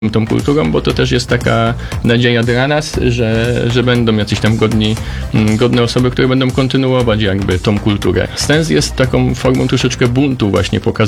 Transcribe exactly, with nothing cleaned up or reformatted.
tą kulturą, bo to też jest taka nadzieja dla nas, że, że będą jacyś tam godni, godne osoby, które będą kontynuować jakby tą kulturę. Sens jest taką formą troszeczkę buntu właśnie pokazania